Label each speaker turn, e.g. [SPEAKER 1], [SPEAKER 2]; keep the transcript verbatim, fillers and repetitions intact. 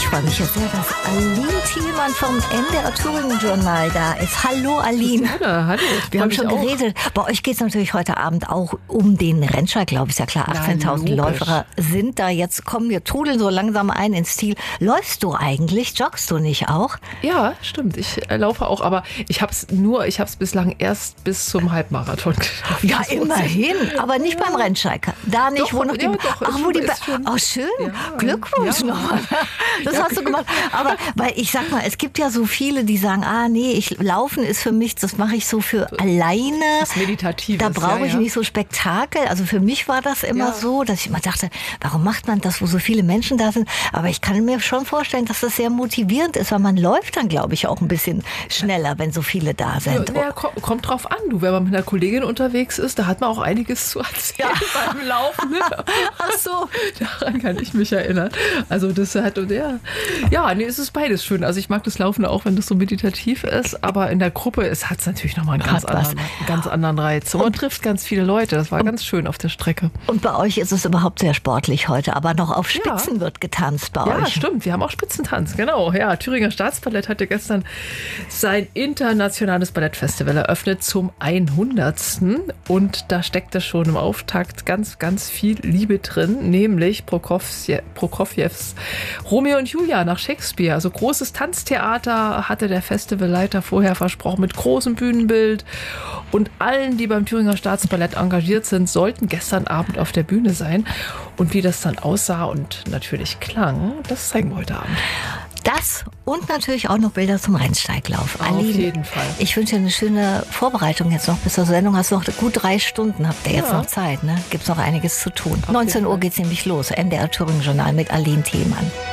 [SPEAKER 1] freue mich jetzt sehr, dass Aline Thielmann vom N D R Thüringen Journal da ist. Hallo Aline.
[SPEAKER 2] Hallo, hallo.
[SPEAKER 1] Wir haben schon geredet. Bei euch geht es natürlich heute Abend auch um den Rennsteig, glaube ich, ist ja klar. achtzehntausend Läufer sind da jetzt. Kommen wir trudeln so langsam ein ins Ziel. Läufst du eigentlich? Joggst du nicht auch?
[SPEAKER 2] Ja, stimmt. Ich äh, laufe auch, aber ich habe es nur, ich habe es bislang erst bis zum Halbmarathon geschafft.
[SPEAKER 1] Ja, immerhin, aber nicht ja. beim Rennsteig. Da nicht,
[SPEAKER 2] doch,
[SPEAKER 1] wo noch die...
[SPEAKER 2] Ja, doch,
[SPEAKER 1] ach, wo die
[SPEAKER 2] schon,
[SPEAKER 1] oh, schön. Ja, Glückwunsch
[SPEAKER 2] ja.
[SPEAKER 1] nochmal. Das ja, hast du gemacht. Aber weil ich sag mal, es gibt ja so viele, die sagen, ah nee, ich, Laufen ist für mich, das mache ich so für so, alleine.
[SPEAKER 2] Das Meditative.
[SPEAKER 1] Da brauche
[SPEAKER 2] ja,
[SPEAKER 1] ich
[SPEAKER 2] ja.
[SPEAKER 1] nicht so Spektakel. Also für mich war das immer
[SPEAKER 2] ja.
[SPEAKER 1] so, dass ich immer dachte, warum macht man das, wo so viele Menschen da sind? Aber ich kann mir schon vorstellen, dass das sehr motivierend ist, weil man läuft dann, glaube ich, auch ein bisschen schneller, wenn so viele da sind.
[SPEAKER 2] Ja, ja, kommt drauf an, du, wenn man mit einer Kollegin unterwegs ist, da hat man auch einiges zu erzählen ja. beim Laufen.
[SPEAKER 1] Ach so.
[SPEAKER 2] Daran kann ich mich erinnern. Also das hat, ja, ja, nee, es ist beides schön. Also ich mag das Laufen auch, wenn das so meditativ ist, aber in der Gruppe es hat es natürlich nochmal einen ganz anderen, einen ganz anderen Reiz. Und man trifft ganz viele Leute, das war ganz schön auf der Strecke.
[SPEAKER 1] Und bei euch ist es überhaupt sehr sportlich heute, aber noch auf Spitzen
[SPEAKER 2] ja.
[SPEAKER 1] wird getanzt bei
[SPEAKER 2] ja,
[SPEAKER 1] euch.
[SPEAKER 2] Ja, stimmt, wir haben auch Spitzentanz, genau. Ja, Thüringer Staatsballett hatte gestern sein internationales Ballettfestival eröffnet zum hundertsten. Und da steckte schon im Auftakt ganz, ganz viel Liebe drin, nämlich Prokofje, Prokofjews Romeo und Julia nach Shakespeare. Also großes Tanztheater hatte der Festivalleiter vorher versprochen mit großem Bühnenbild. Und allen, die beim Thüringer Staatsballett engagiert sind, sollten gestern Abend auf der Bühne sein. Und wie das dann aussah und natürlich klang, das zeigen wir heute Abend.
[SPEAKER 1] Das und natürlich auch noch Bilder zum Rennsteiglauf.
[SPEAKER 2] Auf
[SPEAKER 1] Aline,
[SPEAKER 2] jeden Fall.
[SPEAKER 1] Ich wünsche dir eine schöne Vorbereitung jetzt noch bis zur Sendung. Hast du noch gut drei Stunden, habt ihr jetzt ja. noch Zeit, ne? Gibt's noch einiges zu tun. Auf neunzehn Uhr geht's nämlich los. N D R Thüringen Journal mit Aline Thielmann.